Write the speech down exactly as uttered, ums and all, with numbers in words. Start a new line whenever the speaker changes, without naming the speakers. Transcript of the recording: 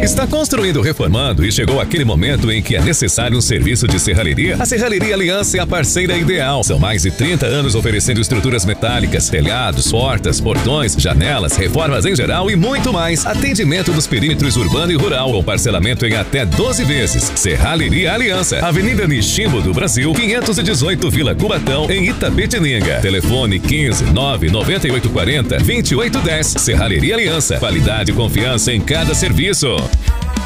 Está construindo ou reformando e chegou aquele momento em que é necessário um serviço de serralheria? A Serralheria Aliança é a parceira ideal. São mais de trinta anos oferecendo estruturas metálicas, telhados, portas, portões, janelas, reformas em geral e muito mais. Atendimento dos perímetros urbano e rural com parcelamento em até doze vezes. Serralheria Aliança, Avenida Nishimbo do Brasil, quinhentos e dezoito, Vila Cubatão, em Itapetininga. Telefone quinze, nove nove oito quatro zero, dois oito um zero. Serralheria Aliança, qualidade e confiança em cada serviço.